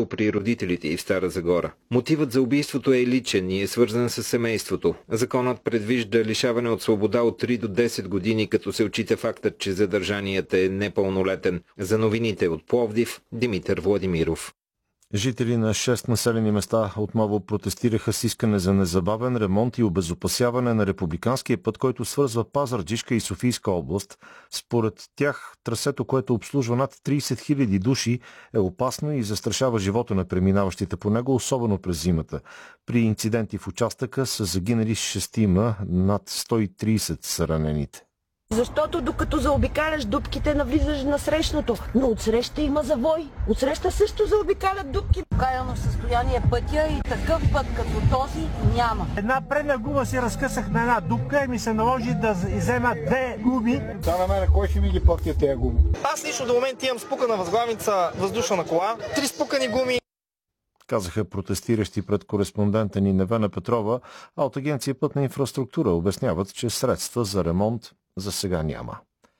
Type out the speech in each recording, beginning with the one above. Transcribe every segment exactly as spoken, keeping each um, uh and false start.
живеело при родителите й в Стара Загора. Мотивът за убийството е личен и е свързан с семейството. Законът предвижда лишаване от свобода от три до десет години, като се отчита фактът, че задържаният е непълнолетен. За новините от Пловдив, Димитър Владимиров. Жители на шест населени места отново протестираха с искане за незабавен ремонт и обезопасяване на републиканския път, който свързва Пазарджишка и Софийска област. Според тях, трасето, което обслужва над трийсет хиляди души, е опасно и застрашава живота на преминаващите по него, особено през зимата. При инциденти в участъка са загинали шестима, над сто и трийсет са ранените. Защото докато заобикаляш дупките, навлизаш на срещното. Но отсреща има завой. Отсреща също заобикалят дупки. Каяно състояние пътя и такъв път като този няма. Една предна гума си разкъсах на една дупка и ми се наложи да иззема две гуми. Да, на мен кой ще ми ги плати тези гуми? Аз лично до момента имам спукана възглавница въздушна кола, три спукани гуми. Казаха протестиращи пред кореспондента ни Невена Петрова, а от агенция Пътна инфраструктура обясняват, че средства за ремонт за сега няма.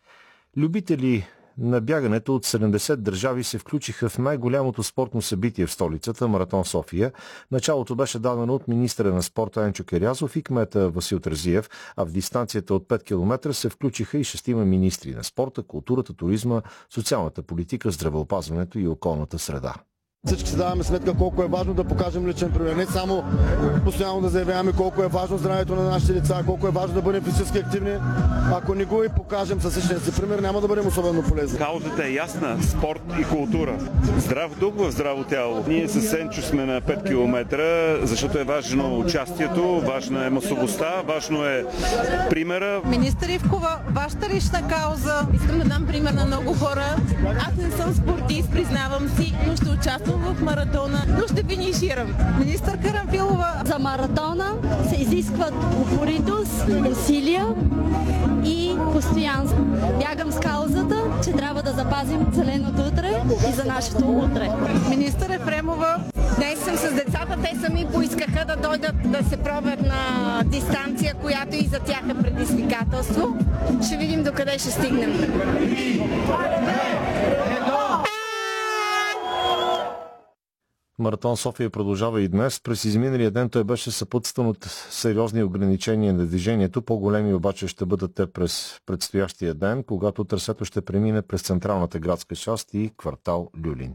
Любители на бягането от седемдесет държави се включиха в най-голямото спортно събитие в столицата – Маратон София. Началото беше дадено от министъра на спорта Енчо Керязов и кмета Васил Терзиев, а в дистанцията от пет километра се включиха и шестима министри на спорта, културата, туризма, социалната политика, здравеопазването и околната среда. Всички си даваме сметка колко е важно да покажем личен пример. Не само постоянно да заявяваме колко е важно здравето на нашите деца, колко е важно да бъдем физически активни. Ако не го и покажем със личния си пример, няма да бъдем особено полезни. Каузата е ясна. Спорт и култура. Здрав дух в здраво тяло. Ние с Сенчо сме на пет километра, защото е важно участието, важна е масовостта, важно е примера. Министър Ивкова, вашата лична кауза. Искам да дам пример на много хора. Аз не съм спортист, признавам си, но ще участвам в маратона, но ще финиширам. Министър Карамфилова. За маратона се изискват упоритост, усилия и постоянство. Бягам с каузата, че трябва да запазим зеленото утре и за нашето утре. Министър Ефремова. Днес съм с децата, те сами поискаха да дойдат да се пробват на дистанция, която и за тях е предизвикателство. Ще видим докъде ще стигнем. Маратон София продължава и днес. През изминалия ден той беше съпътстван от сериозни ограничения на движението. По-големи обаче ще бъдат те през предстоящия ден, когато трасето ще премине през централната градска част и квартал Люлин.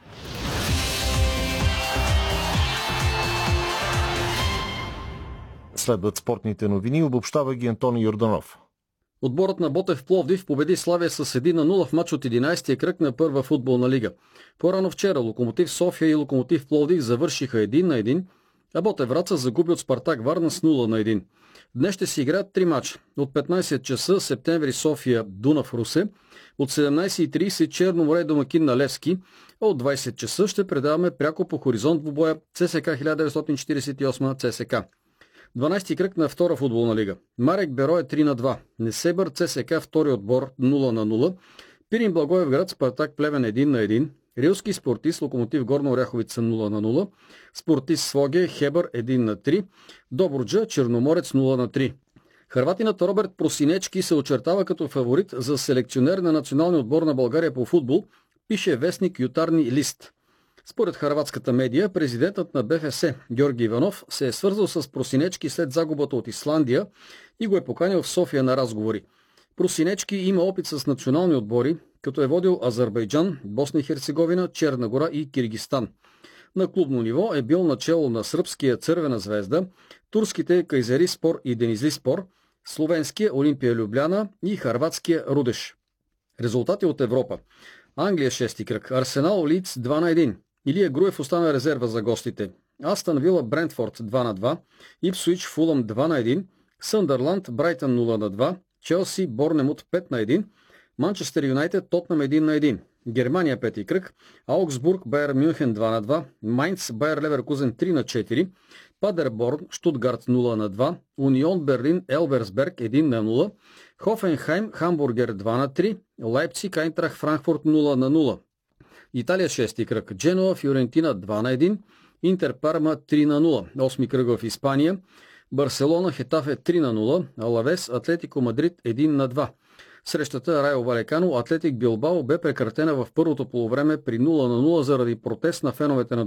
Следват спортните новини. Обобщава ги Антони Йорданов. Отборът на Ботев Пловдив победи Славия с един на нула в матч от единайсетия кръг на първа футболна лига. По-рано вчера Локомотив София и Локомотив Пловдив завършиха един на един, а Ботев Враца загуби от Спартак Варна с нула на един. Днес ще се играят три мача. От петнайсет часа Септември София Дунав Русе, от седемнайсет и трийсет Черно море домакин на Левски, а от двайсет часа ще предаваме пряко по хоризонт двубоя ЦСКА хиляда деветстотин четирийсет и осма ЦСКА. дванайсети кръг на втора футболна лига. Марек Беро е три на два. Несебър ЦСКА втори отбор нула на нула. Пирин Благоевград Спартак Плевен един на един. Рилски Спортист Локомотив Горна Оряховица нула на нула. Спортист Своге Хебър един на три. Добруджа Черноморец нула на три. Хърватинът Роберт Просинечки се очертава като фаворит за селекционер на националния отбор на България по футбол, пише вестник Ютарни лист. Според хърватската медия, президентът на БФС Георги Иванов се е свързал с Просинечки след загубата от Исландия и го е поканил в София на разговори. Просинечки има опит с национални отбори, като е водил Азербайджан, Босна и Херцеговина, Черна гора и Киргизстан. На клубно ниво е бил начело на сръбския Цървена звезда, турските Кайзери Спор и Денизли Спор, словенския Олимпия Любляна и хърватския Рудеш. Резултати от Европа. Англия шести кръг. Арсенал Лидс два на един. Илия Груев остана резерва за гостите. Астън Вила Брентфорд два на два. Ипсуич Фулъм два на един. Съндърланд Брайтън нула на два. Челси Борнемут пет на един. Манчестър Юнайтед Тотнам един на един. Германия пети кръг. Аугсбург Байер Мюнхен два на два. Майнц Байер Леверкузен три на четири. Падерборн Штутгарт нула на два. Унион Берлин Елверсберг един на нула. Хофенхайм Хамбургер два на три. Лайпциг Айнтрах Франкфурт нула на нула. Италия шести кръг. Дженуа Фиорентина два на един. Интер Парма три на нула. осми кръг в Испания. Барселона Хетафе три на нула. Алавес Атлетико Мадрид един на два. Срещата Райо Валекано Атлетик Билбао бе прекратена в първото полувреме при нула на нула заради протест на феновете на